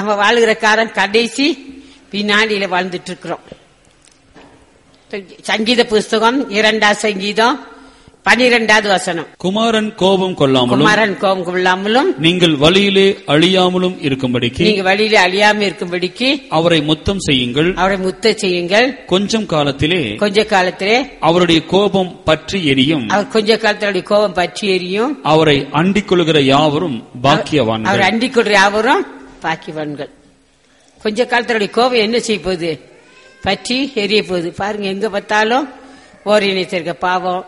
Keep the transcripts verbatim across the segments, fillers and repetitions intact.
நம்ம வாழ்கிற காலம் கடைசி வினாடியில வாழ்ந்துட்டு இருக்கிறோம். சங்கீத புஸ்தகம் இரண்டாம் சங்கீதம் பனிரெண்டாவது வசனம். குமாரன் கோபம் கொள்ளாமலும் குமாரன் கோபம் கொள்ளாமலும் நீங்கள் வழியிலே அழியாமலும் இருக்கும்படிக்கு நீங்க வழியிலே அழியாமல் இருக்கும்படிக்கு அவரை முத்தம் செய்யுங்கள். அவரை முத்த செய்யுங்கள். கொஞ்சம் காலத்திலே கொஞ்ச காலத்திலே அவருடைய கோபம் பற்றி எரியும். அவர் கொஞ்ச காலத்தினுடைய கோபம் பற்றி எரியும். அவரை அண்டிக் கொள்கிற யாவரும் பாக்கியவான்கள். அவர் அண்டிக் கொள்கிற யாவரும் பாக்கியவான்கள். கொஞ்ச காலத்தினுடைய கோபம் என்ன செய்ய போகுது? பற்றி எரிய போகுது. பாருங்க, எங்க பார்த்தாலும் ஓரிணைத்திருக்க பாவம்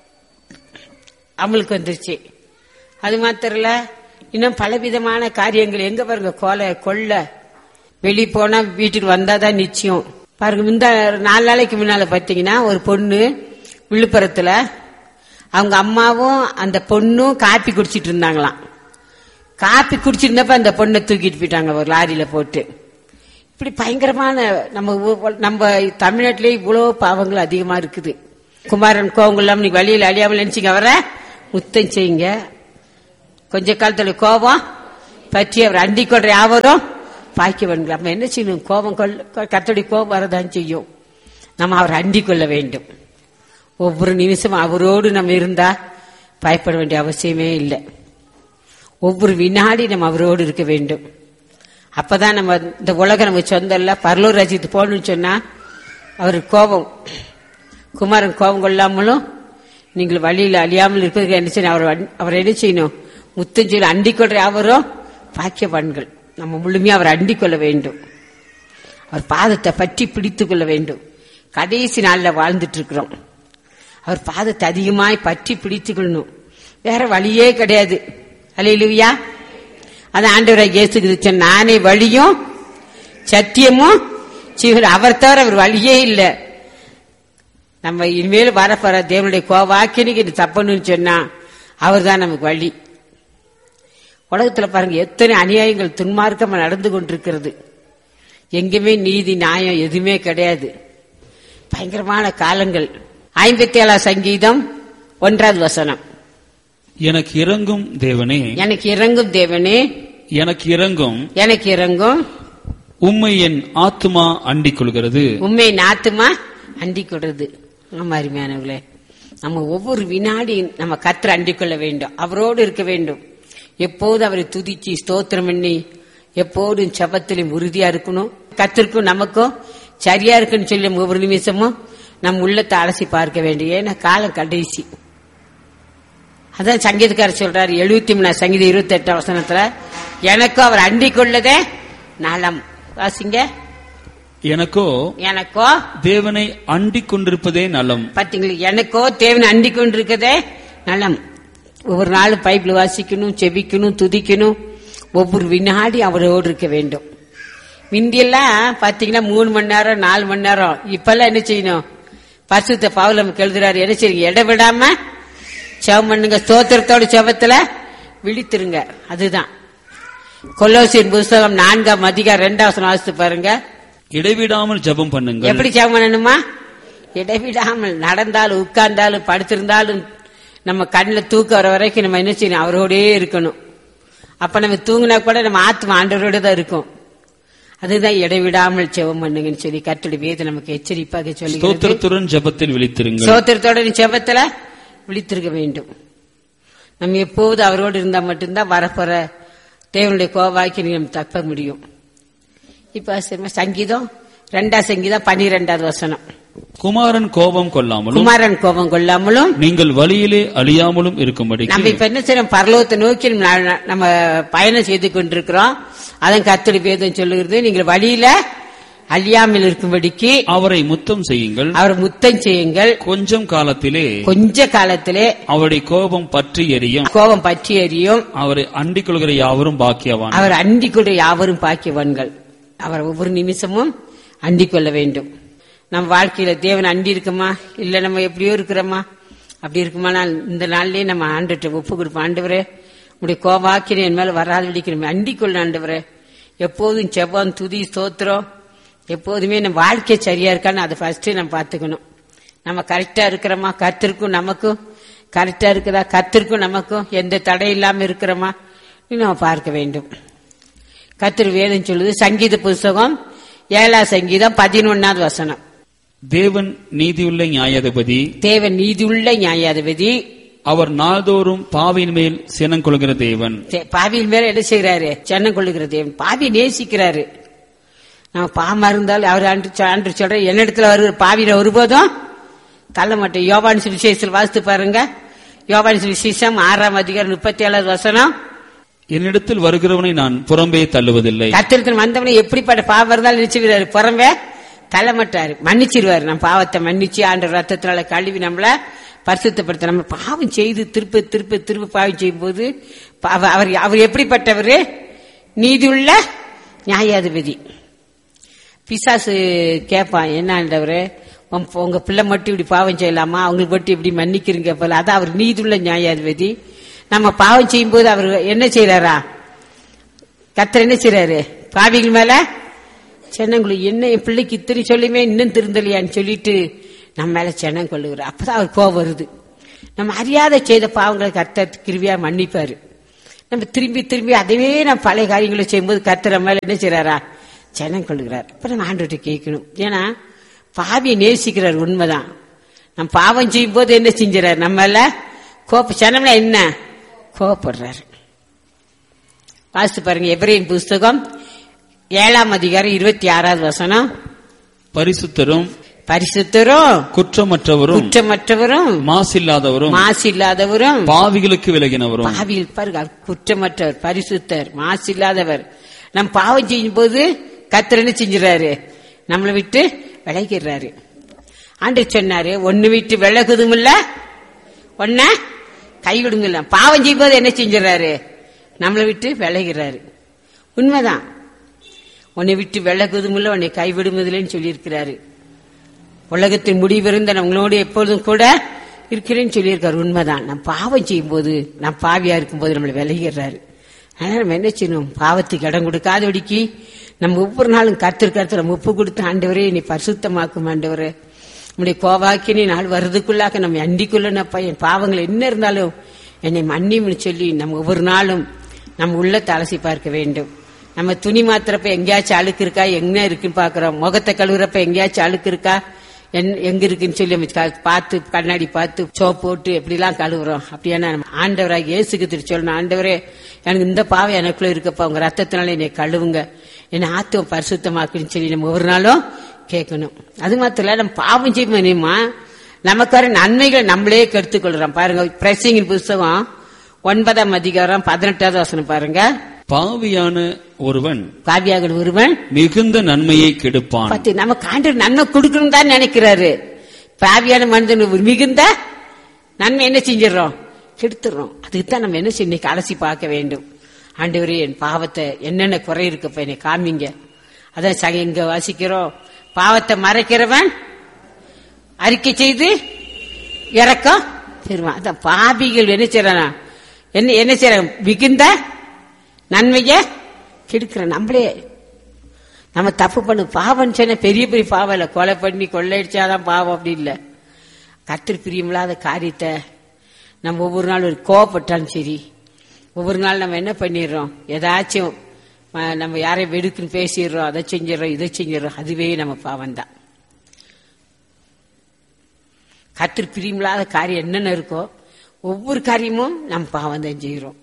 அமலுக்கு வந்துருச்சு. அது மாத்திரல, இன்னும் பலவிதமான காரியங்கள் எங்க பாருங்க, கொலை கொள்ள வெளி போனா வீட்டுக்கு வந்தாதான் நிச்சயம். பாருங்க, இந்த நாலு நாளைக்கு முன்னால பாத்தீங்கன்னா ஒரு பொண்ணு விழுப்புரத்துல அவங்க அம்மாவும் அந்த பொண்ணும் காப்பி குடிச்சிட்டு இருந்தாங்களாம். காப்பி குடிச்சிருந்தப்ப அந்த பொண்ணை தூக்கிட்டு போயிட்டாங்க ஒரு லாரியில போட்டு. இப்படி பயங்கரமான நம்ம நம்ம தமிழ்நாட்டிலே இவ்வளவு பாவங்கள் அதிகமா இருக்குது. குமாரன் கோபம் இல்லாம நீ வழியில் அழியாமல் நினைச்சீங்க, அவரை முத்தம் செய்யுங்க. கொஞ்ச காலத்துல கோபம் பற்றி அவர் அண்டிக் கொள்ற யாவரும் பாக்கியவன்கள். நம்ம என்ன செய்யணும்? கோபம் கொள்ள கர்த்தருடைய கோபம் வரதான் செய்யும். நம்ம அவரை அண்டிக் கொள்ள வேண்டும். ஒவ்வொரு நிமிஷம் அவரோடு நம்ம இருந்தா பயப்பட வேண்டிய அவசியமே இல்லை. ஒவ்வொரு வினாடி நம்ம அவரோடு இருக்க வேண்டும். அப்பதான் நம்ம இந்த உலகம் நம்ம சொந்தம் இல்ல, பரலோக ராஜ்யத்துக்கு போகணும்னு சொன்னா அவருக்கு கோபம் குமாரன் கோபம் கொள்ளாமலும் நீங்கள் வழியில் அழியாமல் இருக்கிறதுக்கு என்ன செய்யணும்? அவர் அவர் என்ன செய்யணும்? முத்தம் செய்யணும். அண்டிக் கொள்ற அவரும் பாக்கியவான்கள். நம்ம முழுமையா அவர் அண்டிக் கொள்ள வேண்டும். அவர் பாதத்தை பற்றி பிடித்துக் கொள்ள வேண்டும். கடைசி நாள்ல வாழ்ந்துட்டு இருக்கிறோம். அவர் பாதத்தை அதிகமாய் பற்றி பிடித்துக் கொள்ளணும். வேற வழியே கிடையாது. அல்லேலூயா. அதான் ஆண்டவராகிய இயேசு கிறிஸ்து, நானே வழியும் சத்தியமும் ஜீவனும். அவர் தவிர அவர் வழியே இல்லை. நம்ம இனிமேல் வரப்போற தேவனுடைய கோவாக்கினிக்கு இது தப்பணும்னு சொன்னா அவர் தான் நமக்கு வழி. உலகத்துல பாருங்க, எத்தனை அநியாயங்கள் துன்மார்க்கமா நடந்து கொண்டிருக்கிறது. எங்குமே நீதி நியாயம் எதுவுமே கிடையாது. பயங்கரமான காலங்கள். ஐம்பத்தி ஏழாம் சங்கீதம் ஒன்றாவது வசனம். எனக்கு இறங்கும் தேவனே, எனக்கு இறங்கும் தேவனே, எனக்கு இறங்கும், எனக்கு இறங்கும். உம்மை என் ஆத்துமா அண்டிக் கொள்கிறது. உண்மை ஆத்துமா அண்டிக் கொள்றது. நம்ம அருமையானவர்களே, நம்ம ஒவ்வொரு வினாடியும் நம்ம கர்த்தரை அண்டிக் கொள்ள வேண்டும். அவரோடு இருக்க வேண்டும். எப்போது அவரை துதிச்சு ஸ்தோத்திரம் பண்ணி எப்போதும் ஜெபத்திலும் உறுதியா இருக்கணும். கர்த்தருக்கும் நமக்கும் சரியா இருக்குன்னு சொல்லி ஒவ்வொரு நிமிஷமும் நம் உள்ளத்தை அலசி பார்க்க வேண்டும். ஏன்னா காலம் கடைசி. அதான் சங்கீதக்காரர் சொல்றாரு எழுபத்தி மூணாம் சங்கீதம் இருபத்தி எட்டாம் வசனத்துல, எனக்கோ அவர் அண்டிக் கொள்ளதே நலம். வாசிங்க. எனக்கோ எனக்கோ தேவனை அண்டிக் கொண்டிருப்பதே நலம். பாத்தீங்களா? எனக்கோ தேவனை அண்டிக் கொண்டிருக்கதே நலம். ஒவ்வொரு நாளும் பைபிள் வாசிக்கணும், செபிக்கணும், துதிக்கணும். ஒவ்வொரு வினாடி அவரோடு இருக்க வேண்டும். முந்தியெல்லாம் பாத்தீங்கன்னா மூணு மணி நேரம் நாலு மணி நேரம். இப்பெல்லாம் என்ன செய்யணும்? பரிசுத்த பவுல் நமக்கு எழுதுறாரு, என்ன செய்யுங்க? இடைவிடாம செபம் பண்ணுங்க. ஸ்தோத்திரத்தோட செபத்துல விழித்திருங்க. அதுதான் கொலோசியர் புஸ்தகம் நான்காம் அதிகாரம் இரண்டாம் வசனம் வாசித்து பாருங்க. இடைவிடாமல் ஜெபம் பண்ணுங்க. எப்படி ஜெபம் பண்ணணுமா? இடைவிடாமல். நடந்தாலும் உட்கார்ந்தாலும் படுத்திருந்தாலும் நம்ம கண்ணுல தூக்க வர வரைக்கும் நம்ம என்ன செய்யணும்? அவரோடே இருக்கணும். அப்ப நம்ம தூங்கினா கூட நம்ம ஆத்மா ஆண்டவரோட தான் இருக்கும். அதுதான் இடைவிடாமல் ஜெபம் பண்ணுங்கன்னு சொல்லி கர்த்தருடைய வேதம் நமக்கு எச்சரிப்பாக சொல்லி, ஸ்தோத்திரத்துடன் ஜெபத்தில் விழித்திருங்க. ஸ்தோத்திரத்தோட ஜெபத்துல விழித்திருக்க வேண்டும். நம்ம எப்போது அவரோடு இருந்தா மட்டும்தான் வரப்போற தேவனுடைய கோவாக்கி நம்ம தப்ப முடியும். இப்ப சங்கீதம் ரெண்டாம் சங்கீதம் பனிரெண்டாவது வசனம். குமாரன் கோபம் கொள்ளாமலும் குமாரன் கோபம் கொள்ளாமலும் நீங்கள் வழியிலே அழியாமலும் இருக்கும்படி. நம்ம இப்ப என்ன செய்யறோம்? பரலோகத்தை நோக்கி நம்ம பயணம் செய்து கொண்டிருக்கிறோம். அதன் கர்த்தருடைய வேதம் சொல்லுகிறது, நீங்கள் வழியில அழியாமல் இருக்கும்படிக்கு அவரை முத்தம் செய்யுங்கள். அவர் முத்தம் செய்யுங்கள். கொஞ்சம் காலத்திலே கொஞ்ச காலத்திலே அவருடைய கோபம் பற்றி எரியும். கோபம் பற்றி எரியும். அவரை அண்டிக் கொள்கிற யாவரும் பாக்கியவான். அவர் அண்டிக் கொள்கிற யாவரும் பாக்கியவான்கள். அவர் ஒவ்வொரு நிமிஷமும் அண்டிக் கொள்ள வேண்டும். நம்ம வாழ்க்கையில தேவன் அண்டி இருக்குமா, இல்ல நம்ம எப்படியோ இருக்கிறோமா? அப்படி இருக்குமானா இந்த நாள்லயே நம்ம ஆண்டுட்டு ஒப்பு கொடுப்போம். ஆண்டவரே, உடைய கோபாக்கின என் மேல வராது விழிக்கணும், அண்டிக் கொள்ள ஆண்டவரே. எப்போதும் செபம் துதி ஸ்தோத்திரம் எப்போதுமே நம்ம வாழ்க்கை சரியா இருக்கான்னு அதை ஃபர்ஸ்ட் நம்ம பாத்துக்கணும். நம்ம கரெக்டா இருக்கிறோமா? கர்த்தருக்கும் நமக்கும் கரெக்டா இருக்குதா? கர்த்தருக்கும் நமக்கும் எந்த தடை இல்லாம இருக்கிறோமா நம்ம பார்க்க வேண்டும். கர்த்தர் வேதம் சொல்லுது. சங்கீத புஸ்தகம் ஏழாம் சங்கீதம் பதினொன்னாவது வசனம். தேவன் நீதியுள்ள நியாயாதிபதி, தேவன் நீதியுள்ள நியாயாதிபதி, அவர் நாள்தோறும் பாவியின் மேல் சினம் கொள்கிற தேவன். பாவியின் மேல என்ன செய்யறாரு? சினம் கொள்ளுகிற தேவன். பாவி நேசிக்கிறாரு. நம்ம பாவமா இருந்தாலும் அவர் அன்று அன்று சொல்ற என்னிடத்துல வருகிற பாவியில ஒருபோதும் தள்ள மாட்டேன். யோவான் சுவிசேஷத்தில் வாசித்து பாருங்க. யோவான் சுவிசேஷம் ஆறாம் அதிகாரம் முப்பத்தி ஏழாவது வசனம். என்னிடத்தில் வருகிறவனை நான் புறம்பே தள்ளுவதில்லை. கர்த்தரிடத்தில் வந்தவனை எப்படிப்பட்ட பாவம் இருந்தாலும் நினைச்சுக்கிறாரு, புறம்பே தள்ள மாட்டாரு, மன்னிச்சிருவாரு. நம்ம பாவத்தை மன்னிச்சு ஆண்டவர் ரத்தத்தினால கழுவி நம்மள பரிசுத்தப்படுத்த. நம்ம பாவம் செய்து திருப்ப திருப்ப திருப்ப பாவம் செய்யும் போது அவர் அவர் எப்படிப்பட்டவரு? நீதியுள்ள நியாயாதிபதி. பிசாசு கேட்பான், என்ன ஆண்டவரு உங்க பிள்ளை மட்டும் இப்படி பாவம் செய்யலாமா, அவங்களுக்கு மட்டும் இப்படி மன்னிக்கிறீங்க போல. அதான் அவர் நீதியுள்ள நியாயாதிபதி. நம்ம பாவம் செய்யும் போது அவர் என்ன செய்யறாரா? கர்த்தர் என்ன செய்யறாரு? பாவிகள் மேல சென்னங்குழு என்ன என் பிள்ளைக்கு இத்தனை சொல்லுமே இன்னும் திருந்தலையான்னு சொல்லிட்டு நம்ம மேல சென்னம் கொள்ளுகிறார். அப்பதான் அவர் கோபம் வருது. நம்ம அறியாத செய்த பாவங்களை கர்த்தர் கிருபையா மன்னிப்பாரு. நம்ம திரும்பி திரும்பி அதவே நம்ம பழைய காரியங்களை செய்யும்போது கர்த்தர் நம்ம மேல என்ன செய்யறாரா? சென்னம் கொள்ளுகிறார். அப்ப நம்ம ஆண்டவர்கிட்ட கேட்கணும். ஏன்னா பாவியை நேசிக்கிறார், உண்மைதான். நம்ம பாவம் செய்யும் போது என்ன செஞ்சார்? நம்மள கோப்ப சென்னம்ல என்ன கோபப்படுறாரு. வாசித்து பாருங்க. எபிரேயர் புஸ்தகம் ஏழாம் அதிகாரம் இருபத்தி ஆறாவது வசனம். பரிசுத்தரும் பரிசுத்தரும் குற்றமற்றவரும் குற்றமற்றவரும் மாசில்லாதவரும் மாசில்லாதவரும் பாவிகளுக்கு விலகினவரும். பாவிகள் பாருங்க, குற்றமற்றவர், பரிசுத்தர், மாசில்லாதவர். நம் பாவம் செய்யும் போது கர்த்தர் என்ன செஞ்சுறாரு? நம்மளை விட்டு விலகிறாரு. ஆண்டவர் சொன்னாரு, ஒன்னு விட்டு விலகுதும் இல்ல, ஒன்ன கைவிடுங்கல்ல. பாவம் செய்யும் போது என்ன செஞ்சுறாரு? நம்மளை விட்டு விலகிறாரு. உண்மைதான். உன்னை விட்டு விலகுதும் இல்ல, உன்னை கைவிடுவதில்லைன்னு சொல்லி இருக்கிறாரு. உலகத்தின் முடிவிருந்த நம்மளோடு எப்பொழுதும் கூட இருக்கிறேன்னு சொல்லியிருக்காரு. உண்மைதான். நம்ம பாவம் செய்யும் போது, நம்ம பாவியா இருக்கும் போது நம்மளை விலகிறாரு. அதனால நம்ம என்ன செய்யணும்? பாவத்துக்கு இடம் கொடுக்காதபடிக்கு நம்ம ஒவ்வொரு நாளும் கர்த்தர் கர்த்தர் நம்ம ஒப்பு கொடுத்து, ஆண்டவரே நீ பரிசுத்தமாக்கும், ஆண்டவரே நம்முடைய கோவாக்கினி நாள் வருதுக்குள்ளாக நம்ம அண்டிக்குள்ளப்பா என் பாவங்கள் என்ன இருந்தாலும் என்னை மன்னிம்னு சொல்லி நம்ம ஒவ்வொரு நாளும் நம்ம உள்ளத்தை அலசி பார்க்க வேண்டும். நம்ம துணி மாத்திரப்ப எங்கேயாச்சும் அழுக்கு இருக்கா, எங்க இருக்குன்னு பாக்குறோம். முகத்தை கழுவுறப்ப எங்கேயாச்சும் அழுக்கு இருக்கா, எங்க இருக்குன்னு சொல்லி பார்த்து கண்ணாடி பார்த்து சோப்பு போட்டு எப்படிலாம் கழுவுறோம். அப்படியான நம்ம ஆண்டவராக இயேசுக்கு திரு சொல்லணும், ஆண்டவரே எனக்கு இந்த பாவம் எனக்குள்ள இருக்கப்பா, உங்க ரத்தத்தினால என்னை கழுவுங்க, என்னை ஆத்துவம் பரிசுத்தமாக்குன்னு சொல்லி நம்ம ஒவ்வொரு நாளும் கேட்கணும். அது மாத்திரம் இல்ல, நம்ம பாவம் செய்யுமா நமக்கு வர நன்மைகளை நம்மளே கெடுத்துக் கொள்றோம். பாருங்க, பிரசங்கின் புஸ்தகம் ஒன்பதாம் அதிகாரம் பதினெட்டாவது வசனம் பாருங்க. பாவியான ஒருவன் பாவியாக ஒருவன் மிகுந்த நன்மையை கெடுப்பான். பத்தி நம்ம காண்ற நன்மை கொடுக்கணும் தான் நினைக்கிறாரு. பாவியான மனிதன் மிகுந்த நன்மை என்ன செஞ்சிடறோம்? கெடுத்துறோம். அதுக்குத்தான் நம்ம என்ன செய்ய இன்னைக்கு அலசி பார்க்க வேண்டும். ஆண்டவரே என் பாவத்தை என்னென்ன குறை இருக்கப்ப என்னை காமிங்க. அதான் சக இங்க வாசிக்கிறோம், பாவத்தை மறைக்கிறவன் அறிக்கை செய்து இறக்கம் பெறுவான். அதான் பாவிகள் என்ன செய்யறான்? என்ன என்ன செய்யறாங்க? மிகுந்த நன்மைய கெடுக்கிற நம்மளே நம்ம தப்பு பண்ணு. பாவம் சொன்ன பெரிய பெரிய பாவம் இல்ல, கொலை பண்ணி கொள்ளையடிச்சாதான் பாவம் அப்படி இல்ல. கர்த்தர் பிரியமில்லாத காரியத்தை நம்ம ஒவ்வொரு நாள் ஒரு கோவப்பட்டாலும் சரி, ஒவ்வொரு நாள் நம்ம என்ன பண்ணிடுறோம்? ஏதாச்சும் நம்ம யாரையும் வெடுக்குன்னு பேசிடுறோம், அதை செஞ்சிடறோம், இதை செஞ்சிடறோம். அதுவே நம்ம பாவம் தான். கர்த்தர் பிரியமில்லாத காரியம் என்னென்ன இருக்கோ ஒவ்வொரு காரியமும் நம்ம பாவம் தான் செய்கிறோம்.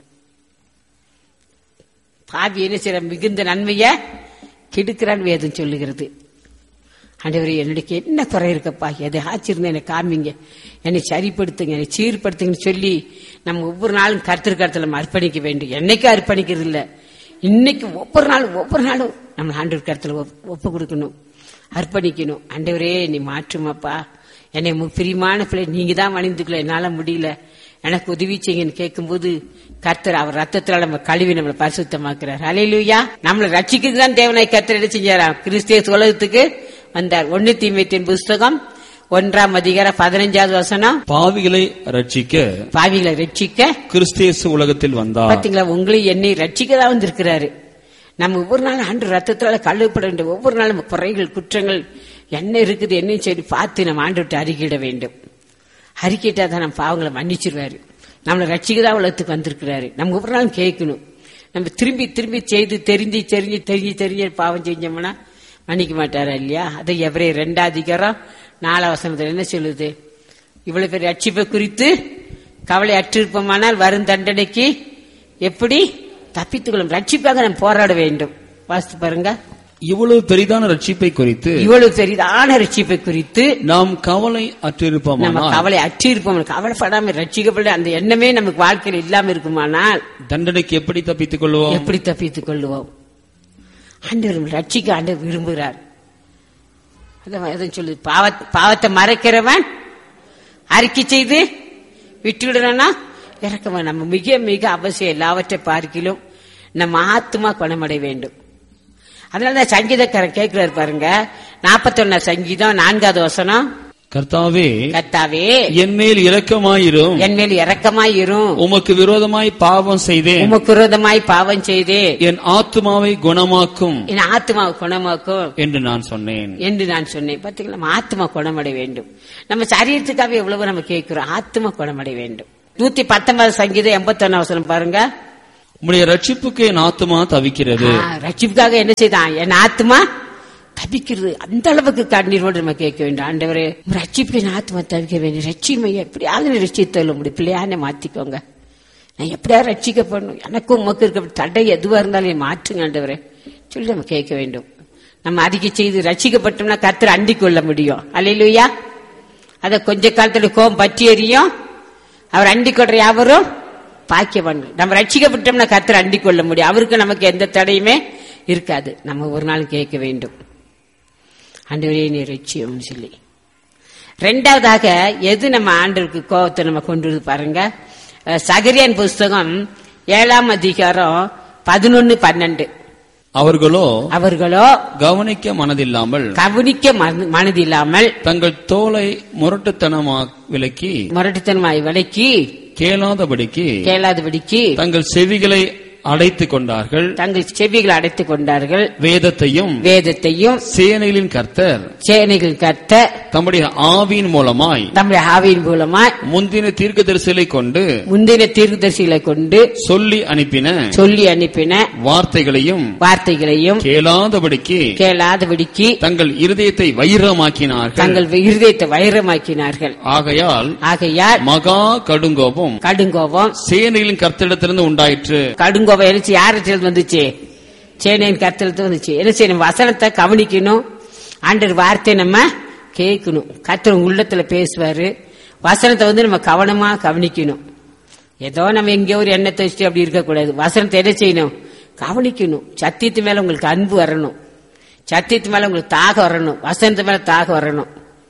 பாவி என்ன செய்யற? மிகுந்த நன்மைய கெடுக்கிறான் வேதம் சொல்லுகிறது. ஆண்டவரே என்னுடைய என்ன குறை இருக்கப்பா, எதை ஆச்சிருந்தா என்னை காமிங்க, என்னை சரிப்படுத்துங்க, என்னை சீர்படுத்துங்கன்னு சொல்லி நம்ம ஒவ்வொரு நாளும் கர்த்தர் கருத்துல நம்ம அர்ப்பணிக்க வேண்டும். என்னைக்கும் அர்ப்பணிக்கிறது இல்ல, இன்னைக்கு ஒவ்வொரு நாளும் ஒவ்வொரு நாளும் நம்ம ஆண்டவர் கருத்துல ஒப்பு கொடுக்கணும், அர்ப்பணிக்கணும். ஆண்டவரே நீ மாற்றுமாப்பா, என்னை பிரியமான பிள்ளை நீங்க தான் வணிந்துக்கல, என்னால முடியல, எனக்கு உதவி செய்யுங்கன்னு கேட்கும்போது கர்த்தர் அவர் ரத்தத்தினால நம்ம கழுவி நம்மளை பரிசுத்தமாக்குறார். ஹல்லேலூயா. நம்மளை ரட்சிக்கிறது தான் தேவனாய் கர்த்தர் என்ன செஞ்சாராம்? கிறிஸ்து உலகத்துக்கு வந்தார். ஒன்னு தீமோத்தேயுவின் புஸ்தகம் ஒன்றாம் அதிகாரம் பதினஞ்சாவது வசனம். பாவிகளை ரட்சிக்க பாவிகளை ரட்சிக்க கிறிஸ்து உலகத்தில் வந்தார். பாத்தீங்களா, உங்களை என்னை ரட்சிக்க தான் வந்திருக்கிறாரு. நம்ம ஒவ்வொரு நாளும் ஆண்டு ரத்தத்தினால கழுவப்பட வேண்டும். ஒவ்வொரு நாளும் குறைகள் குற்றங்கள் என்ன இருக்குது என்ன சொல்லி பார்த்து நம்ம ஆண்டு விட்டு அறிக்கையிட வேண்டும். அறிக்கையிட்டா தான் நம்ம பாவங்களை மன்னிச்சிருவாரு. நம்மளை ரட்சிக்கதான் உலகத்துக்கு வந்திருக்கிறாரு. நம்ம ஒவ்வொரு நாளும் கேட்கணும், நம்ம திரும்பி திரும்பி செய்து தெரிஞ்சு தெரிஞ்சு தெரிஞ்சு தெரிஞ்சு பாவம் செஞ்சோம்னா மன்னிக்க மாட்டாரா இல்லையா? அதை எவரே ரெண்டாம் அதிகாரம் நாலாம் வசனத்துல என்ன சொல்லுது? இவ்வளவு பேர் ரட்சிப்பை குறித்து கவலை அற்றிருப்போமானால் வரும் தண்டனைக்கு எப்படி தப்பித்துக்கொள்ளும்? ரட்சிப்பாக நம்ம போராட வேண்டும். வாசித்து பாருங்க. இவ்வளவு பெரிதான ரட்சிப்பை குறித்து இவ்வளவு பெரிதான ரட்சிப்பை குறித்து நாம் கவலை அற்றிருப்போம். நம்ம கவலை அற்றிருப்போம். கவலைப்படாம ரட்சிக்கப்பட அந்த எண்ணமே நமக்கு வாழ்க்கையில் இல்லாம இருக்குமானால் தண்டனைக்கு எப்படி தப்பித்துக் கொள்வோம்? எப்படி தப்பித்துக் கொள்வோம்? ஆண்டவர் ரட்சிக்க ஆண்டவர் விரும்புகிறார். அதான் சொல்லுது, பாவத்தை மறைக்கிறவன் அறிக்கை செய்து விட்டுவிடனா இறக்கவன். நம்ம மிக மிக அவசியம் எல்லாவற்றை பார்க்கிலும் நம்ம ஆத்மா குணமடைய வேண்டும். அதனாலதான் சங்கீதக்காரன் கேட்கிறாரு பாருங்க, நாற்பத்தி ஒன்னா சங்கீதம் நான்காவது வசனம். கர்த்தாவே கர்த்தாவே என் மேல் இரக்கமாயிரும், என் மேல் இரக்கமாயிரும். உமக்கு விரோதமாய் பாவம் செய்தேன், உமக்கு விரோதமாய் பாவம் செய்தேன். என் ஆத்மாவை குணமாக்கும், என் ஆத்மாவை குணமாக்கும் என்று நான் சொன்னேன் என்று நான் சொன்னேன். பாத்தீங்களா, நம்ம ஆத்மா குணமடைய வேண்டும். நம்ம சரீரத்துக்காக எவ்வளவு நம்ம கேட்கிறோம், ஆத்மா குணமடைய வேண்டும். நூத்தி பத்தொன்பது சங்கீதம் எண்பத்தி ஒன்னு வசனம் பாருங்க. உம்முடைய ரட்சிப்புக்கு என் ஆத்மா தவிக்கிறது. ரட்சிப்புக்காக என்ன செய்தான்? என் ஆத்மா தவிக்கிறது. அந்த அளவுக்கு கண்ணீரோடு நம்ம கேட்க வேண்டும். ஆண்டவரே, ரட்சிப்புக்கு என் ஆத்மா தவிக்க வேண்டும். ரட்சிமையை எப்படியாவது ரட்சித்தள்ள முடியும். பிள்ளையான மாத்திக்கோங்க. நான் எப்படியாவது ரட்சிக்கப்படணும். எனக்கும் உமக்கு இருக்க தடை எதுவா இருந்தாலும் மாற்றுங்க ஆண்டவரே சொல்லி நம்ம கேட்க வேண்டும். நம்ம அறிக்கை செய்து ரட்சிக்கப்பட்டோம்னா கர்த்தரை அண்டிக் கொள்ள முடியும். அல்லேலூயா. அத கொஞ்ச காலத்துல கோபம் பற்றி எறியும். அவர் அண்டிக் கொள்ற யாவரும் பாக்கியவான்கள். நம்ம ரட்சிக்கப்பட்டோம்னா கர்த்தரை அண்டிக் கொள்ள முடியும். அவருக்கு நமக்கு எந்த தடையுமே இருக்காது. நம்ம ஒரு நாள் கேட்க வேண்டும், ஆண்டவரே நீ ரட்சியம் சொல்லி. ரெண்டாவதாக எது நம்ம ஆண்டவருக்கு கோபத்தை நம்ம கொண்டு வந்து பாருங்க. சகரியான் புஸ்தகம் ஏழாம் அதிகாரம் பதினொன்னு பன்னெண்டு. அவர்களோ அவர்களோ கவனிக்க மனதில்லாமல் கவனிக்க மனதில்லாமல் தங்கள் தோலை முரட்டுத்தனமாக விலக்கி முரட்டுத்தனமாய் விலக்கி கேளாதபடிக்கு கேளாதபடிக்கு தங்கள் செவிகளை அடைத்துக் கொண்டார்கள் தங்கள் செவிகளை அடைத்துக் கொண்டார்கள். வேதத்தையும் வேதத்தையும் சேனைகளின் கர்த்தர் சேனைகளின் கர்த்தர் தம்முடைய ஆவியின் மூலமாய் தம்முடைய ஆவியின் மூலமாய் முந்தின தீர்க்கதரிசிகளை கொண்டு முந்தின தீர்க்கதரிசிகளை கொண்டு சொல்லி அனுப்பின சொல்லி அனுப்பின வார்த்தைகளையும் வார்த்தைகளையும் கேளாதபடிக்கு கேளாதபடிக்கு தங்கள் இருதயத்தை வைரமாக்கினார்கள் தங்கள் இருதயத்தை வைரமாக்கினார்கள். ஆகையால் ஆகையால் மகா கடுங்கோபம் கடுங்கோபம் சேனைகளின் கர்த்தரிடத்திலிருந்து உண்டாயிற்று. கடுங்கோபம் எழுச்சி யார்கிட்ட வந்துச்சு? சேனையின் கர்த்தரிடத்துல வந்துச்சு. என்ன செய்யணும்? வசனத்தை கவனிக்கணும். ஆண்டவர் வார்த்தையை நம்ம கேட்கணும். கர்த்தர் உள்ளத்துல பேசுவாரு. வசனத்தை வந்து நம்ம கவனமா கவனிக்கணும். ஏதோ நம்ம எங்கேயோ ஒரு எண்ணத்தை வச்சுட்டு அப்படி இருக்கக்கூடாது. வசனத்தை என்ன செய்யணும்? கவனிக்கணும். சத்தியத்து மேல உங்களுக்கு அன்பு வரணும். சத்தியத்து மேல உங்களுக்கு தாக வரணும். வசனத்து மேல தாக வரணும்.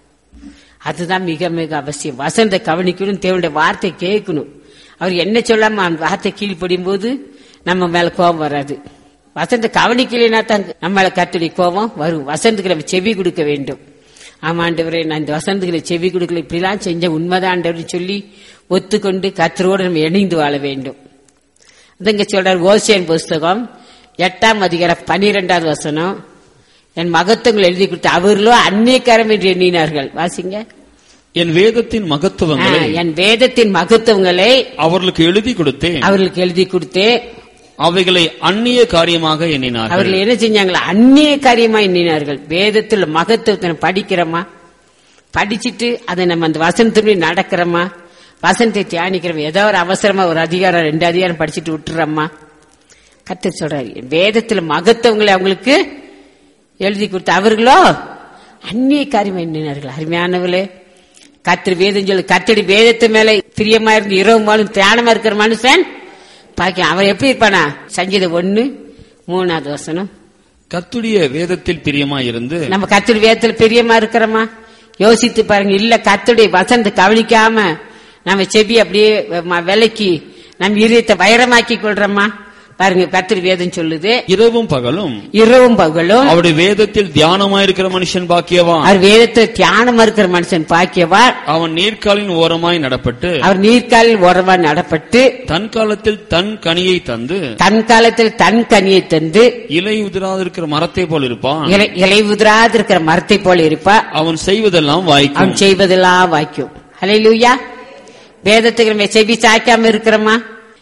அதுதான் மிக மிக அவசியம். வசனத்தை கவனிக்கணும். தேவனுடைய வார்த்தை கேட்கணும். அவர் என்ன சொல்லாம அந்த வார்த்தை கீழ்ப்படியும் போது நம்ம மேல கோபம் வராது. வசனத்தை கவனிக்கலைன்னா தான் நம்ம மேல கர்த்தருடைய கோபம் வரும். வசனத்துக்கு நம்ம செவி கொடுக்க வேண்டும். ஆமா ஆண்டவரே, நான் இந்த வசனத்துக்குள்ள செவி கொடுக்கல, இப்படிலாம் செஞ்ச உண்மைதான் ஆண்டவர் சொல்லி ஒத்துக்கொண்டு கர்த்தரோடு நம்ம இணைந்து வாழ வேண்டும். அதுங்க சொல்றார் ஓசியன் புஸ்தகம் எட்டாம் அதிகாரம் பனிரெண்டாவது வசனம். என் மகத்துவங்கள் எழுதி கொடுத்து அவர்களோ அந்நியக்காரம் என்று எண்ணினார்கள். வாசிங்க. என் வேதத்தின் மகத்துவங்களை என் வேதத்தின் மகத்துவங்களை அவர்களுக்கு எழுதி கொடுத்தேன் அவர்களுக்கு எழுதி கொடுத்தேன் அவைகளை அந்நிய காரியமாக எண்ணினார்கள். அவர்கள் என்ன செஞ்சாங்களா? அந்நிய காரியமா எண்ணினார்கள். வேதத்தில் மகத்துவத்தை படிக்கிறோமா? படிச்சுட்டு அதை நம்ம அந்த வசனத்தின்படி நடக்கிறோமா? வசனத்தை தியானிக்கிறோம். ஏதோ ஒரு அவசரமா ஒரு அதிகாரம் ரெண்டு அதிகாரம் படிச்சுட்டு விட்டுறோமா? கர்த்தர் சொல்றாரு வேதத்தில் மகத்துவங்களை அவங்களுக்கு எழுதி கொடுத்த அவர்களோ அந்நிய காரியமா எண்ணினார்கள். அருமையானவர்களே, கர்த்தர் வேதம் சொல்லு. கர்த்தடி வேதத்து மேல பிரியமா இருந்து இரவு மாலும் தியானமா இருக்கிற மனுஷன் பாக்க அவன் எப்படி இருப்பானா? சங்கீதம் ஒன்னு மூணாவது வசனம். கர்த்தருடைய வேதத்தில் பிரியமா இருந்து நம்ம கர்த்தருடைய வேதத்தில் பிரியமா இருக்கிறோமா? யோசித்து பாருங்க. இல்ல கர்த்தருடைய வசனத்தை கவனிக்காம நம்ம செவி அப்படியே விலக்கி நம்ம இதயத்தை வைரமாக்கி கொள்றோமா? பாருங்க, கர்த்தருடைய வேதம் சொல்லுது இரவும் பகலும் இரவும் பகலும் அவருடைய வேதத்தில் தியானமா இருக்கிற மனுஷன் பாக்கியவான். அவர் வேதத்தில் தியானமா இருக்கிற மனுஷன் பாக்கியவான். அவன் நீர்க்காலின் ஓரமாய் நடப்பட்டு அவர் நீர்க்காலில் ஓரமாய் நடப்பட்டு தன் காலத்தில் தன் கனியை தந்து தன் காலத்தில் தன் கனியை தந்து இலை உதிராதிருக்கிற மரத்தை போல் இருப்பான். இலை உதிராதிருக்கிற மரத்தை போல இருப்பா. அவன் செய்வதெல்லாம் வாய்க்கும். அவன் செய்வதெல்லாம் வாய்க்கும். ஹல்லேலூயா. வேதத்துக்கு நம்ம செவி சாய்க்காம இருக்கிறோமா?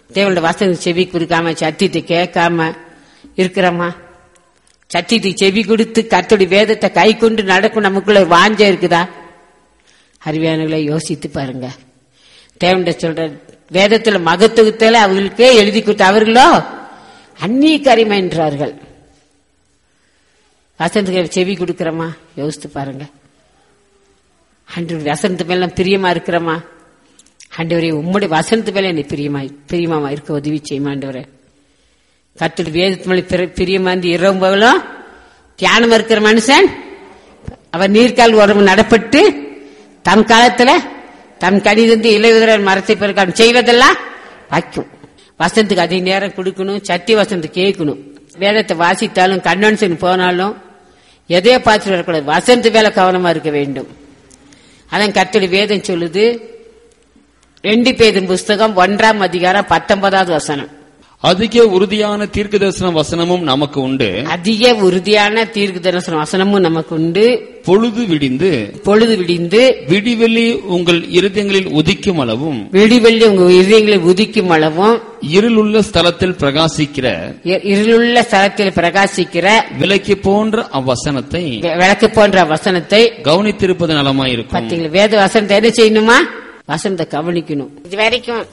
தேவனுடைய வசனம் செவி கொடுக்காம சத்தியத்தை கேட்காம இருக்கிறோமா? சத்தியத்துக்கு செவி கொடுத்து கர்த்தருடைய வேதத்தை கை கொண்டு நடக்கும் நமக்குள்ள வாஞ்ச இருக்குதா? அறிவியானவர்களை யோசித்து பாருங்க. தேவனுடைய சொல்ற வேதத்துல மகத்துவத்துல அவர்களுக்கே எழுதி கொடுத்த அவர்களோ அந்நிய கரிமை என்றார்கள். வசனத்துக்கு செவி கொடுக்கிறோமா? யோசித்து பாருங்க. ஆண்டவருடைய வசனத்து மேல பிரியமா இருக்கிறோமா? ஆண்டவரே உம்முடைய வசனத்து மேல என்னை பிரியமா பிரியமா இருக்க உதவி செய்யும் ஆண்டவரே. கர்த்தருடைய வேதத்து மேல பிரியமா இருந்து இரவும் பகலும் தியானம் இருக்கிற மனுஷன் அவர் நீர்கால் உறவு நடப்பட்டு தம் காலத்துல தம் கனிதந்து இலையுதிர மரத்தை பிறகு செய்வதெல்லாம் வைக்கும். வசனத்துக்கு அதிக நேரம் கொடுக்கணும். சத்திய வசனத்தை கேட்கணும். வேதத்தை வாசித்தாலும் கன்வென்ஷன் போனாலும் எதையோ பார்த்துட்டு வரக்கூடாது. வசனத்து மேல கவனமா இருக்க வேண்டும். அதான் கர்த்தருடைய வேதம் சொல்லுது. ரெண்டு பேதும் புஸ்தகம் ஒன்றாம் அதிகாரம் பத்தொன்பதாவது வசனம். அதிக உறுதியான தீர்க்க தரிசன வசனமும் நமக்கு உண்டு. அதிக உறுதியான தீர்க்க தரிசன வசனமும் நமக்கு உண்டு. பொழுது விடிந்து பொழுது விடிந்து விடிவெள்ளி உங்கள் இருதயங்களில் உதிக்கும் அளவும் விடிவெள்ளி உங்கள் இருதயங்களில் உதிக்கும் அளவும் இருளுள்ள ஸ்தலத்தில் பிரகாசிக்கிற இருளுள்ள ஸ்தலத்தில் பிரகாசிக்கிற விளக்கு போன்ற அவ்வசனத்தை விளக்கு போன்ற வசனத்தை கவனித்திருப்பது நலமாயிருக்கும். பார்த்தீங்களா? வேத வசனத்தை என்ன செய்யணுமா? வசனத்தை கவனிக்கணும். இது வரைக்கும்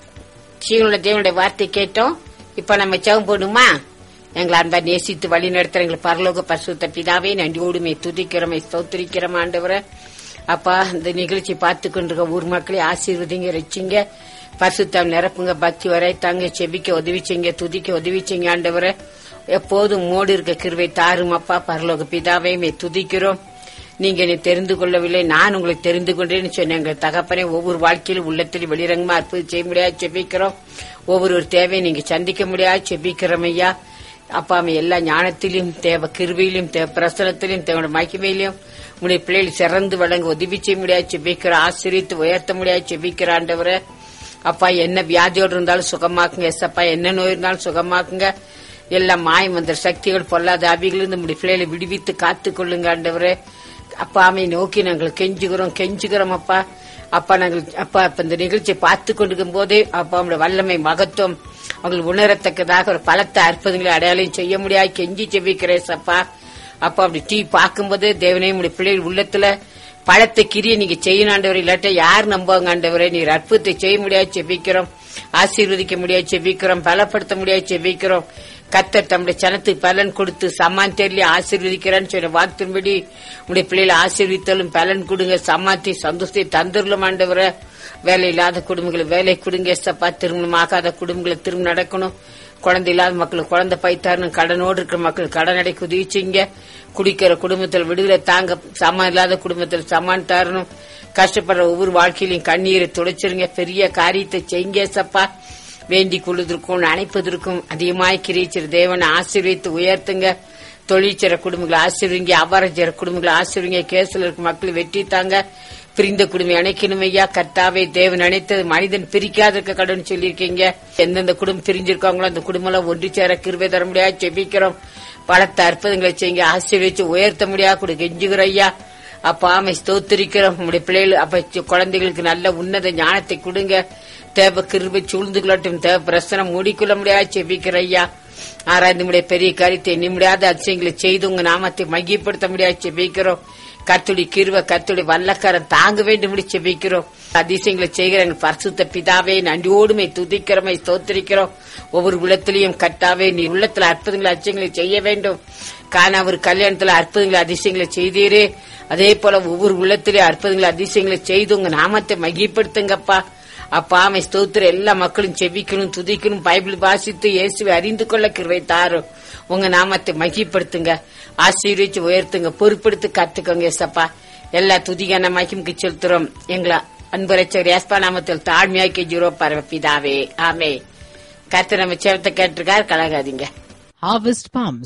சீனுள்ள தேவனுடைய வார்த்தை கேட்டோம். இப்ப நம்ம ஜெபம் போடுமா? எங்களை அன்பா நேசித்து வழி நடத்துற எங்களுக்கு பரலோக பரிசுத்த பிதாவே நன்றியோடுமே துதிக்கிறோமே ஸ்தோத்திரிக்கிறோம் ஆண்டவரே. அப்பா இந்த நிகழ்ச்சி பார்த்து கொண்டிருக்க ஊர் மக்களை ஆசீர்வதிங்க, ரட்சிங்க, பரிசுத்தம் நிரப்புங்க, பக்தி வரைத்தாங்க, செபிக்க உதவிச்சிங்க, துதிக்க உதவிச்சிங்க ஆண்டவரே. எப்போதும் மோடு இருக்க கிருபை தாரும் அப்பா. பரலோக பிதாவே மே துதிக்கிறோம். நீங்க என்னை தெரிந்து கொள்ளவில்லை, நான் உங்களை தெரிந்து கொண்டேன்னு சொன்ன எங்கள் தகப்பனே ஒவ்வொரு வாழ்க்கையிலும் உள்ளத்தில் வெளிரங்கமா அற்புதம் செய்ய முடியாது செபிக்கிறோம். ஒவ்வொரு தேவையை நீங்க சந்திக்க முடியாது செபிக்கிறோம் ஐயா. அப்பா அம்மா எல்லா ஞானத்திலும் தேவ கிருபையிலும் தேவ பிரசனத்திலும் தேவ மகிமையிலும் உடைய பிள்ளைகள் சிறந்து வழங்க உதவி செய்ய முடியாது செபிக்கிற, ஆசிரியத்து உயர்த்த முடியாது செபிக்கிற ஆண்டவரை. அப்பா என்ன வியாதியோடு இருந்தாலும் சுகமாக்குங்க எஸ்அப்பா. என்ன நோய் இருந்தாலும் சுகமாக்குங்க. எல்லா மாய மந்திர சக்திகள் பொல்லாத ஆவிகளிலிருந்து நம்முடைய பிள்ளைகளை விடுவித்து காத்து கொள்ளுங்க ஆண்டவரே. அப்பா அம்மை நோக்கி நாங்கள் கெஞ்சுகிறோம் கெஞ்சுகிறோம் அப்பா. அப்பா நாங்கள் அப்பா இப்ப இந்த நிகழ்ச்சியை பார்த்து கொண்டிருக்கும் போதே அப்பா அவங்களுடைய வல்லமை மகத்துவம் அவங்களுக்கு உணரத்தக்கதாக ஒரு பலத்தை அற்புதங்களை அடையாளம் செய்ய முடியாது கெஞ்சி செவிக்கிறேன் அப்பா. அப்பா அப்படி டீ பார்க்கும்போது தேவனே உடைய பிள்ளைகள் உள்ளத்துல பழத்தை கிரிய நீங்க செய்யணும் ஆண்டவரே. இல்லாட்ட யார் நம்புவாங்க ஆண்டவரே? நீர் அற்புதத்தை செய்ய முடியாது செபிக்கிறோம், ஆசீர்வதிக்க முடியாது செபிக்கிறோம், பலப்படுத்த முடியாது செபிக்கிறோம். கர்த்தர் தம்முடைய சனத்துக்கு பலன் கொடுத்து சம்மான் தெரியல ஆசீர்வதிக்கிறான்னு சொன்ன வார்த்தையின்படி உடைய பிள்ளைகளை ஆசீர்வித்தாலும் பலன் கொடுங்க, சம்மாத்தி சந்தோஷத்தை தந்துடலும் ஆண்டவரை. வேலை இல்லாத குடும்பங்களை வேலை கொடுங்க எஸ்அப்பா. திருமணம் ஆகாத குடும்பங்களை திரும்ப நடக்கணும். குழந்தை இல்லாத மக்களுக்கு குழந்தை பைத்தாரணும். கடனோடு இருக்கிற மக்கள் கடன் அடைக்க உதவிச்சிங்க. குடிக்கிற குடும்பத்தில் விடுதலை தாங்க, சமான் இல்லாத குடும்பத்தில் சமான் தரணும். கஷ்டப்படுற ஒவ்வொரு வாழ்க்கையிலையும் கண்ணீரை துடைச்சிருங்க. பெரிய காரியத்தை செய்யுங்க எஸ்அப்பா. வேண்டிக் கொள்வதற்கும் அணைப்பதற்கும் அதிகமாய் கிரிச்சிரு தேவனை ஆசீர்வித்து உயர்த்துங்க. தொழிற்சிற குடும்பங்களை ஆசீர்வீங்க, அபாரஜர குடும்பங்களை ஆசீர்வீங்க. கேஸ்ல இருக்க மக்கள் வெற்றி தாங்க. பிரிந்த குடும்பம் அணைக்கணும் ஐயா. கர்த்தாவே தேவன் அணைத்தது மனிதன் பிரிக்காத இருக்க கடன் சொல்லியிருக்கீங்க. எந்தெந்த குடும்பம் பிரிஞ்சிருக்காங்களோ அந்த குடும்பம் ஒன்று சேர கிருபை தர முடியாது செபிக்கிறோம். பலத்த அற்புதங்களை செய்யுங்க, ஆசீர்வதிச்சு உயர்த்த முடியாது கூட கெஞ்சுகிறோம் ஐயா. அப்பா ஆமை ஸ்தோத்திரிக்கிறோம். உங்களுடைய பிள்ளைகள் அப்ப குழந்தைகளுக்கு நல்ல உன்னத ஞானத்தை கொடுங்க. தேவ கிருபை சூழ்ந்து கொள்ளட்டும். தேவ பிரசனம் மூடிக்கொள்ள முடியாது செபிக்கிற ஐயா. ஆராய்ந்து முடிய பெரிய காரியத்தை நிம்மடியாத அதிசயங்களை செய்து உங்க நாமத்தை மையப்படுத்த முடியாது செபிக்கிறோம். கர்த்தருடைய கிருபை கர்த்தருடைய வல்லக்காரன் தாங்க வேண்டும் செபிக்கிறோம். அதிசயங்களை செய்கிற எங்கள் பரிசுத்த பிதாவே நன்றியோடுமை துதிக்கிறோமை ஸ்தோத்திரிக்கிறோம். ஒவ்வொரு உள்ளத்திலையும் கர்த்தாவே நீ உள்ளத்துல அற்புதங்களை அதிசயங்களை செய்ய வேண்டும். காண ஒரு கல்யாணத்துல அற்புதங்களை அதிசயங்களை செய்தீரே, அதே போல ஒவ்வொரு உள்ளத்திலேயே அற்புதங்களை அதிசயங்களை செய்து உங்க நாமத்தை மையப்படுத்துங்கப்பா. அப்பா ஆமை ஸ்தோத்திர எல்லா மக்களும் செபிக்கணும், துதிக்கணும், பைபிள் வாசித்து இயேசுவை அறிந்து கொள்ள கிருபை தாரும். உங்க நாமத்தை மகிப்படுத்துங்க, ஆசீர்வதிச்சு உயர்த்துங்க, பொறுப்படுத்தி கத்துக்கோங்க ஏசப்பா. எல்லா துதிகான மகிமுக்கு செலுத்துறோம். எங்களை அன்பு ரட்சகர் ஏசப்பா நாமத்தில் தாழ்மையாக்கி ஜீரோ பரவப்பிதாவே ஆமே. கர்த்தர் நம்ம சேவத்தை கேட்டிருக்கார், கலகாதீங்க. Harvest Palms.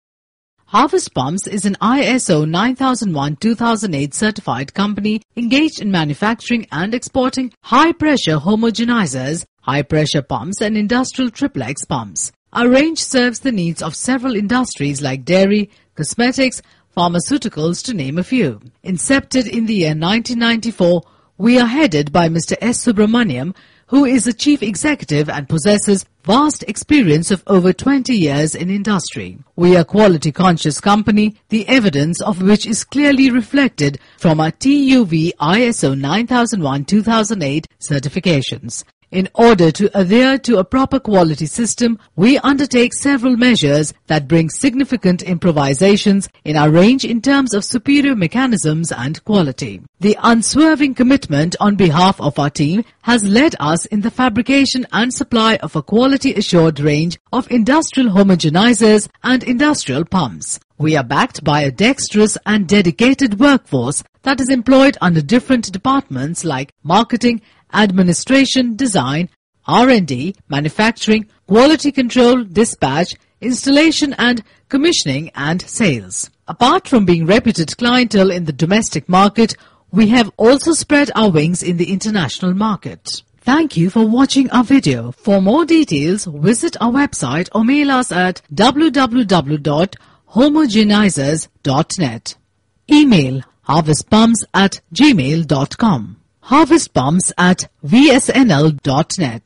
Harvest Palms is an I S O nine thousand one two thousand eight certified company engaged in manufacturing and exporting high-pressure homogenizers, high-pressure pumps and industrial triplex pumps. Our range serves the needs of several industries like dairy, cosmetics, pharmaceuticals to name a few. Incepted in the year nineteen ninety-four, we are headed by Mister S. Subramaniam, who is a chief executive and possesses vast experience of over twenty years in industry. We are a quality conscious company, the evidence of which is clearly reflected from our T U V I S O nine thousand one two thousand eight certifications. In order to adhere to a proper quality system, we undertake several measures that bring significant improvisations in our range in terms of superior mechanisms and quality. The unswerving commitment on behalf of our team has led us in the fabrication and supply of a quality-assured range of industrial homogenizers and industrial pumps. We are backed by a dexterous and dedicated workforce that is employed under different departments like marketing, administration, design, R and D, manufacturing, quality control, dispatch, installation and commissioning and sales. Apart from being reputed clientele in the domestic market, we have also spread our wings in the international market. Thank you for watching our video. For more details, visit our website or mail us at w w w dot homogenizers dot net. Email harvestpumps at gmail dot com. harvestpumps at v s n l dot net.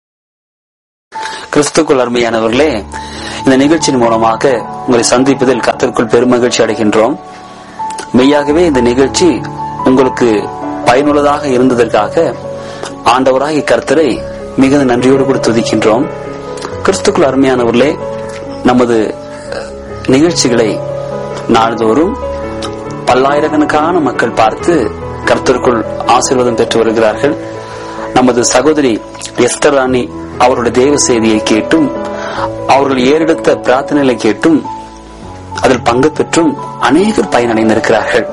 கிறிஸ்துக்குள் அருமையானவர்களே, இந்த நிகழ்ச்சியின் மூலமாக உங்களை சந்திப்பதில் கர்த்தருக்குள் பெருமகிழ்ச்சி அடைகின்றோம். மெய்யாகவே இந்த நிகழ்ச்சி உங்களுக்கு பயனுள்ளதாக இருந்ததற்காக ஆண்டவராகிய கர்த்தரை மிகுந்த நன்றியோடு கூட துதிக்கின்றோம். கிறிஸ்துக்குள் அருமையானவர்களே, நமது நிகழ்ச்சிகளை நாள்தோறும் பல்லாயிரக்கணக்கான மக்கள் பார்த்து கர்த்தருக்குள் ஆசீர்வாதம் பெற்று வருகிறார்கள். நமது சகோதரி எஸ்தர் ராணி அவருடைய தேவ செய்தியை கேட்டும் அவர்கள் ஏறெடுத்த பிரார்த்தனைகளை கேட்டும் அதில் பங்கு பெற்றும் அநேகர் பயனடைந்திருக்கிறார்கள்.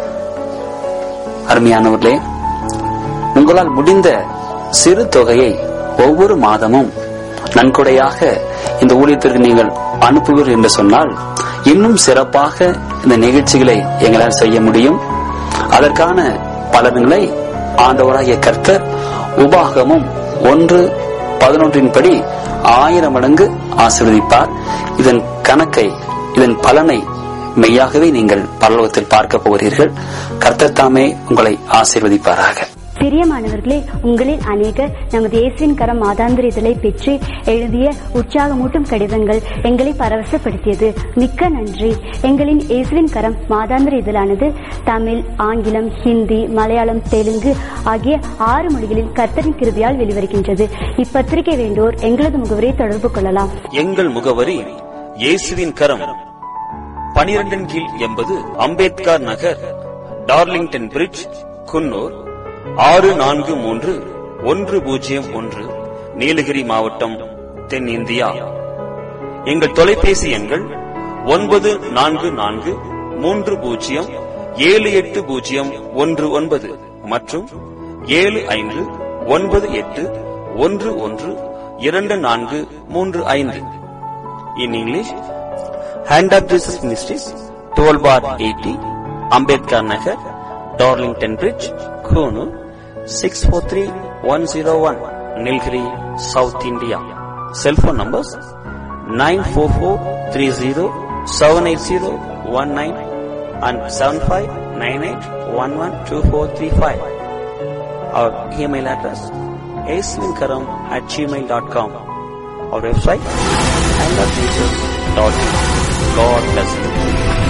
அருமையானவர்களே, உங்களால் முடிந்த சிறு தொகையை ஒவ்வொரு மாதமும் நன்கொடையாக இந்த ஊழியத்திற்கு நீங்கள் அனுப்புவீர்கள் என்று சொன்னால் இன்னும் சிறப்பாக இந்த நிகழ்ச்சிகளை எங்களால் செய்ய முடியும். அதற்கான பலன்களை ஆண்டவராகிய கர்த்தர் உபாகமும் ஒன்று பதினொன்றின் படி ஆயிரம் மடங்கு ஆசீர்வதிப்பார். இதன் கணக்கை, இதன் பலனை மெய்யாகவே நீங்கள் பரலோகத்தில் பார்க்க போகிறீர்கள். கர்த்தர் தாமே உங்களை ஆசீர்வதிப்பாராக. பிரியமானவர்களே, உங்களில் அநேகர் நமது இயேசுவின் கரம் மாதாந்திர இதழை பெற்று எழுதிய உற்சாகமூட்டும் கடிதங்கள் எங்களை பரவசப்படுத்தியது. மிக்க நன்றி. எங்களின் இயேசுவின் கரம் மாதாந்திர இதழானது தமிழ், ஆங்கிலம், ஹிந்தி, மலையாளம், தெலுங்கு ஆகிய ஆறு மொழிகளில் கர்த்தரின் கிருபையால் வெளிவருகின்றது. இப்பத்திரிகை வேண்டோர் எங்களது முகவரியை தொடர்பு கொள்ளலாம். எங்கள் முகவரி இயேசுவின் கரம், பனிரெண்டின் கீழ் எண்பது அம்பேத்கர் நகர், டார்லிங்டன் பிரிட்ஜ், குன்னூர் ஆறு நான்கு மூன்று ஒன்று பூஜ்ஜியம் ஒன்று, நீலகிரி மாவட்டம், தென்னிந்தியா. எங்கள் தொலைபேசி எண்கள் ஒன்பது நான்கு நான்கு மூன்று பூஜ்ஜியம் ஏழு எட்டு பூஜ்ஜியம் ஒன்று ஒன்பது மற்றும் ஏழு ஐந்து ஒன்பது எட்டு ஒன்று ஒன்று இரண்டு நான்கு மூன்று ஐந்து. In English, hand of Jesus ministries, twelve bar eighty, Ambedkar Nagar, Darlington bridge, Coonoor six four three one zero one, Nilgiri, south India. Cellphone numbers nine four four three zero seven eight zero one nine and seven five nine eight one one two four three five. Our email address aisvinkaram at gmail dot com. Our website and our Jesus dot com. God bless you.